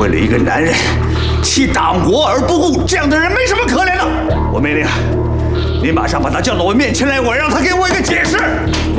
为了一个男人弃党国而不顾，这样的人没什么可怜的。我命令，你马上把他叫到我面前来，我让他给我一个解释。